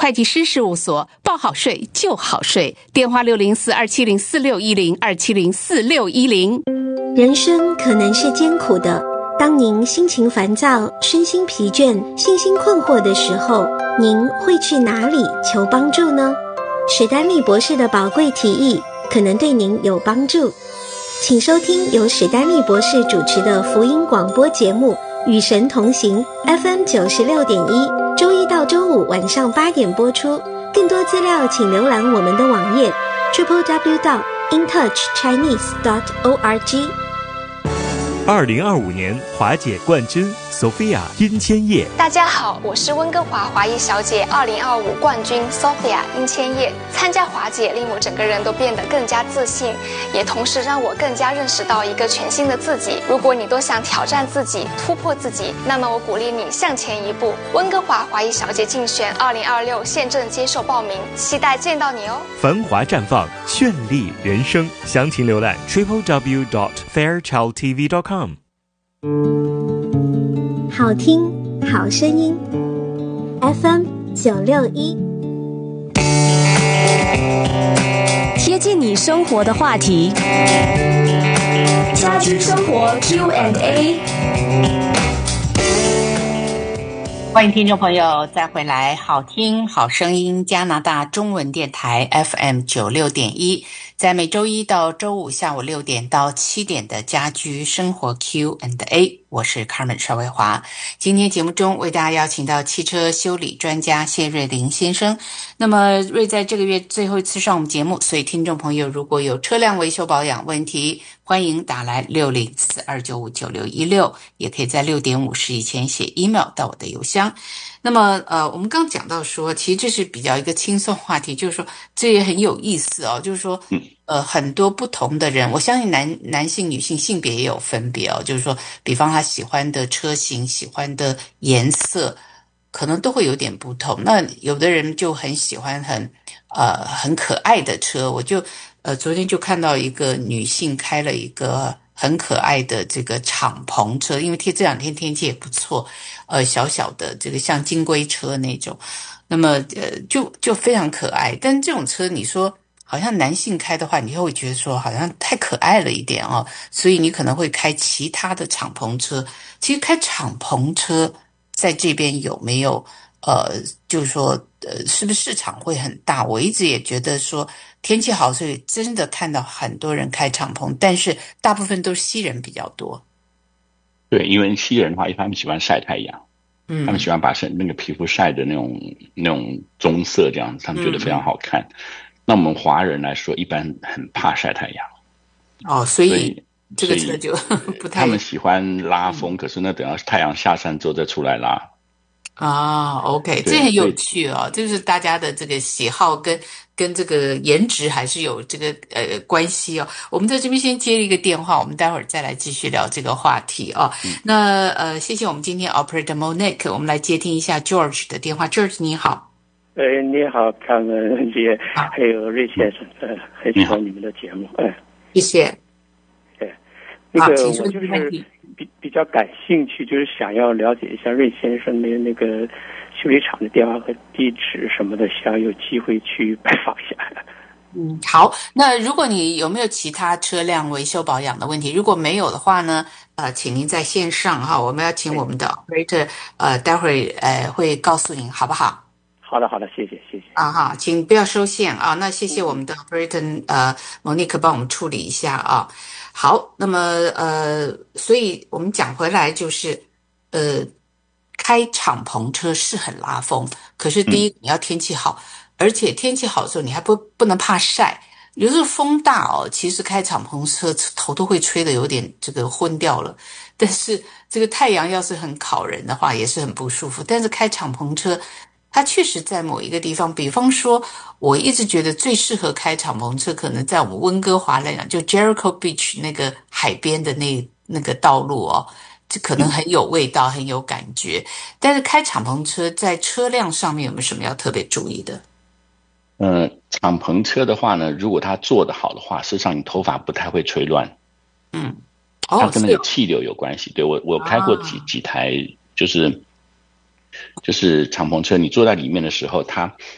会计师事务所，报好税就好税，电话604-270-4610，270-4610。 人生可能是艰苦的，当您心情烦躁、身心疲倦、信心困惑的时候，您会去哪里求帮助呢？史丹利博士的宝贵提议可能对您有帮助，请收听由史丹利博士主持的福音广播节目《与神同行》FM 96.1，周一到周五晚上8点播出。更多资料请浏览我们的网页 www.intouchchinese.org。 2025年华姐冠军 Sophia 殷千叶。 大家好，我是温哥华华裔小姐2025冠军 Sophia 殷千叶。参加华姐令我整个人都变得更加自信，也同时让我更加认识到一个全新的自己。如果你都想挑战自己、突破自己，那么我鼓励你向前一步。温哥华华裔小姐竞选2026现正接受报名，期待见到你哦。 繁华绽放，绚丽人生，详情浏览 www.fairchildtv.com。 好听好声音 FM 961， 贴近你生活的话题，家居生活 Q&A。 欢迎听众朋友再回来，好听好声音加拿大中文电台 FM 96.1，在每周一到周五下午6点到7点的家居生活 Q&A， 我是 Carmen 邵维华。今天节目中为大家邀请到汽车修理专家谢瑞麟先生。那么瑞在这个月最后一次上我们节目，所以听众朋友如果有车辆维修保养问题，欢迎打来604-295-9616，也可以在6点50以前写 email 到我的邮箱。那么我们刚讲到说，其实这是比较一个轻松话题，就是说这也很有意思哦，就是说很多不同的人，我相信男性女性性别也有分别哦，就是说比方他喜欢的车型、喜欢的颜色可能都会有点不同。那有的人就很喜欢很可爱的车，我就昨天就看到一个女性开了一个很可爱的这个敞篷车，因为这两天天气也不错，小小的这个像金龟车那种，那么就非常可爱。但这种车你说好像男性开的话，你会觉得说好像太可爱了一点哦，所以你可能会开其他的敞篷车。其实开敞篷车在这边有没有就是说是不是市场会很大？我一直也觉得说天气好，所以真的看到很多人开敞篷，但是大部分都是西人比较多。 对，因为西人的话，一般他们喜欢晒太阳，他们喜欢把那个皮肤晒的那种棕色这样子，他们觉得非常好看。那我们华人来说，一般很怕晒太阳。 所以这个车就不太。 他们喜欢拉风，可是呢，等到太阳下山之后再出来拉。 OK， 这很有趣哦，就是大家的这个喜好跟这个颜值还是有这个关系哦。我们在这边先接一个电话，我们待会儿再来继续聊这个话题哦。那谢谢我们今天 Operator Monique， 我们来接听一下 George 的电话。George 你好。 你好，康文姐，还有瑞先生，很喜欢你们的节目， 谢谢。 那个我就是比较感兴趣，就是想要了解一下瑞先生的那个修理厂的电话和地址什么的，想有机会去拜访一下。 好，那如果你有没有其他车辆维修保养的问题？如果没有的话呢，请您在线上哈，我们要请我们的 operator 待会会告诉您，好不好？ 好的，谢谢。 好，请不要收线啊。那谢谢我们的 operator Monique 帮我们处理一下啊。好，那么所以我们讲回来就是开敞篷车是很拉风，可是第一你要天气好，而且天气好的时候你还不能怕晒。有时候风大哦，其实开敞篷车头都会吹得有点这个昏掉了，但是这个太阳要是很烤人的话也是很不舒服。但是开敞篷车它确实在某一个地方，比方说我一直觉得最适合开敞篷车可能在我们温哥华来讲，就 Jericho Beach 那个海边的那个道路哦，这可能很有味道，很有感觉。但是开敞篷车在车辆上面有没有什么要特别注意的？ 敞篷车的话呢，如果它做得好的话，事实上你头发不太会吹乱。它跟那个气流有关系。对，我开过几台就是敞篷车，你坐在里面的时候，它